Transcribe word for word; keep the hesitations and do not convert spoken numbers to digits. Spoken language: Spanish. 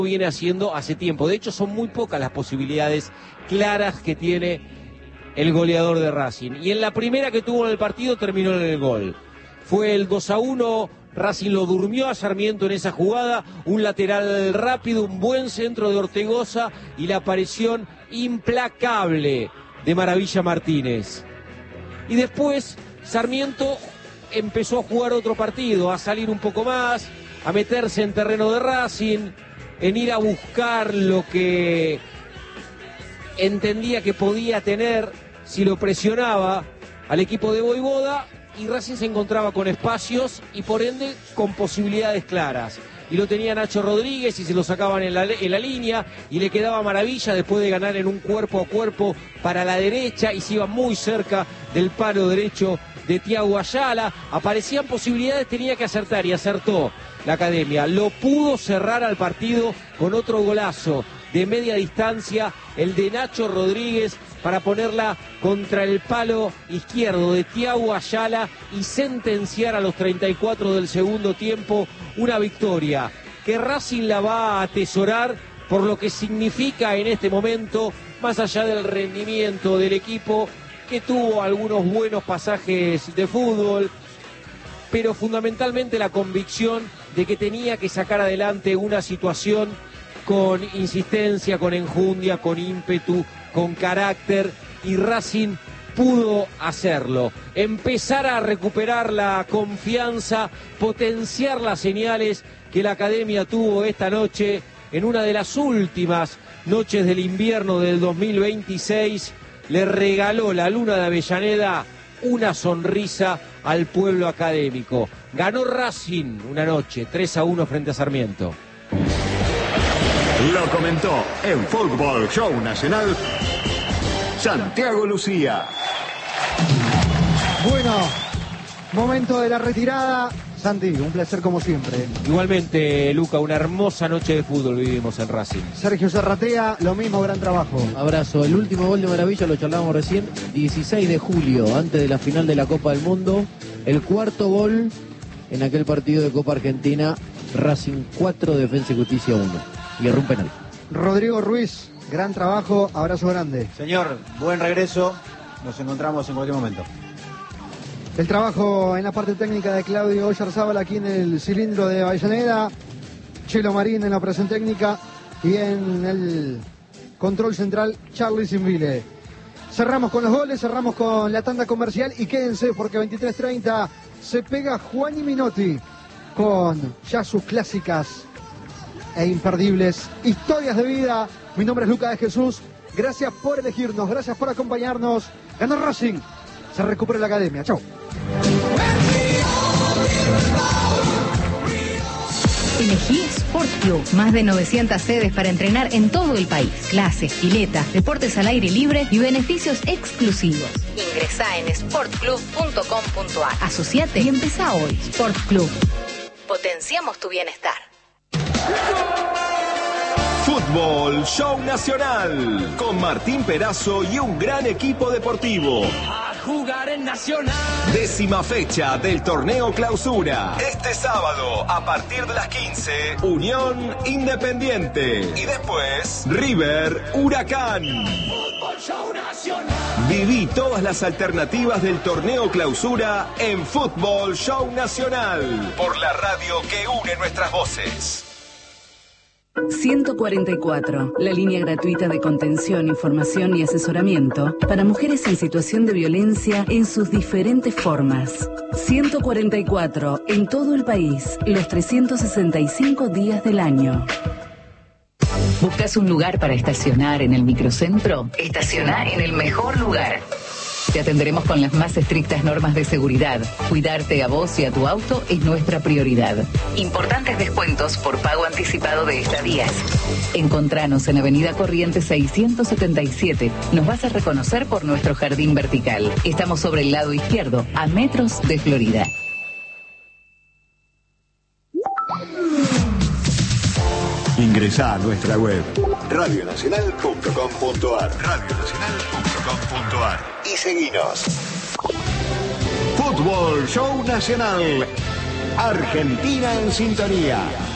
viene haciendo hace tiempo. De hecho, son muy pocas las posibilidades claras que tiene el goleador de Racing. Y en la primera que tuvo en el partido terminó en el gol. Fue el dos a uno, Racing lo durmió a Sarmiento en esa jugada, un lateral rápido, un buen centro de Ortegoza y la aparición implacable de Maravilla Martínez. Y después Sarmiento empezó a jugar otro partido, a salir un poco más, a meterse en terreno de Racing, en ir a buscar lo que entendía que podía tener si lo presionaba al equipo de Voivoda, y Racing se encontraba con espacios y por ende con posibilidades claras. Y lo tenía Nacho Rodríguez y se lo sacaban en la, en la línea y le quedaba Maravilla después de ganar en un cuerpo a cuerpo para la derecha y se iba muy cerca del palo derecho de Thiago Ayala. Aparecían posibilidades, tenía que acertar y acertó la Academia. Lo pudo cerrar al partido con otro golazo de media distancia, el de Nacho Rodríguez, para ponerla contra el palo izquierdo de Thiago Ayala y sentenciar a los treinta y cuatro del segundo tiempo una victoria que Racing la va a atesorar por lo que significa en este momento, más allá del rendimiento del equipo, que tuvo algunos buenos pasajes de fútbol, pero fundamentalmente la convicción de que tenía que sacar adelante una situación con insistencia, con enjundia, con ímpetu, con carácter, y Racing pudo hacerlo. Empezar a recuperar la confianza, potenciar las señales que la Academia tuvo esta noche, en una de las últimas noches del invierno del dos mil veintiséis, le regaló la Luna de Avellaneda una sonrisa al pueblo académico. Ganó Racing una noche, tres a uno frente a Sarmiento. Lo comentó en Fútbol Show Nacional Santiago Lucía. Bueno, momento de la retirada. Santi, un placer como siempre. Igualmente, Luca, una hermosa noche de fútbol vivimos en Racing. Sergio Serratea, lo mismo, gran trabajo. Abrazo. El último gol de Maravilla lo charlábamos recién, dieciséis de julio, antes de la final de la Copa del Mundo. El cuarto gol en aquel partido de Copa Argentina, Racing cuatro, Defensa y Justicia uno. Y erró un penal. Rodrigo Ruiz, gran trabajo, abrazo grande. Señor, buen regreso, nos encontramos en cualquier momento. El trabajo en la parte técnica de Claudio Oyarzábal aquí en el cilindro de Avellaneda, Chelo Marín en la operación técnica y en el control central Charlie Sinvile. Cerramos con los goles, cerramos con la tanda comercial y quédense porque veintitrés treinta se pega Juani Minotti con ya sus clásicas e imperdibles historias de vida. Mi nombre es Luca de Jesús, gracias por elegirnos, gracias por acompañarnos. Ganó Racing, se recupera la Academia, chau. Elegí Sport Club, más de novecientas sedes para entrenar en todo el país. Clases, piletas, deportes al aire libre y beneficios exclusivos. Ingresá en sport club punto com punto a r. Asociate y empezá hoy. Sport Club. Potenciamos tu bienestar. Fútbol Show Nacional, con Martín Perazo y un gran equipo deportivo. A jugar en Nacional. Décima fecha del torneo Clausura. Este sábado, a partir de las quince, Unión Independiente. Y después, River Huracán. Fútbol Show Nacional. Viví todas las alternativas del torneo Clausura en Fútbol Show Nacional. Por la radio que une nuestras voces. ciento cuarenta y cuatro, la línea gratuita de contención, información y asesoramiento para mujeres en situación de violencia en sus diferentes formas. ciento cuarenta y cuatro, en todo el país, los trescientos sesenta y cinco días del año. ¿Buscas un lugar para estacionar en el microcentro? Estaciona en el mejor lugar. Te atenderemos con las más estrictas normas de seguridad. Cuidarte a vos y a tu auto es nuestra prioridad. Importantes descuentos por pago anticipado de estadías. Encontranos en Avenida Corrientes seiscientos setenta y siete. Nos vas a reconocer por nuestro jardín vertical. Estamos sobre el lado izquierdo, a metros de Florida. Ingresá a nuestra web radio nacional punto com punto a r radio nacional punto com punto a r y seguinos. Fútbol Show Nacional, Argentina en sintonía.